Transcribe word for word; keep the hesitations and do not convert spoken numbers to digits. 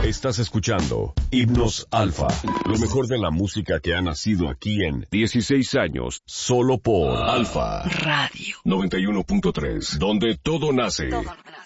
Estás escuchando Himnos Alfa, lo mejor de la música que ha nacido aquí en dieciséis años, solo por Alfa Radio noventa y uno punto tres, donde todo nace. Todo nace.